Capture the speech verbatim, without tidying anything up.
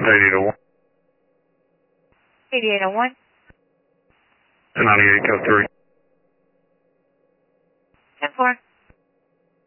eighty-eight oh one. eighty-eight oh one. ninety-eight code three. ten four.